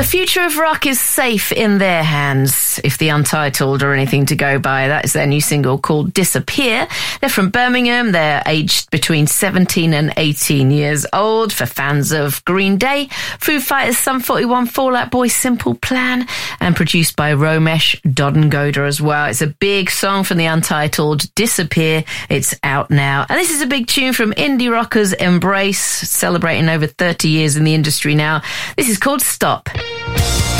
The future of rock is safe in their hands, if the Untitled are anything to go by. That is their new single called Disappear. They're from Birmingham. They're aged between 17 and 18 years old. For fans of Green Day, Foo Fighters, Sum 41, Fall Out Boy, Simple Plan, and produced by Romesh Dodongoda as well. It's a big song from the Untitled, Disappear. It's out now. And this is a big tune from indie rockers Embrace, celebrating over 30 years in the industry now. This is called Stop.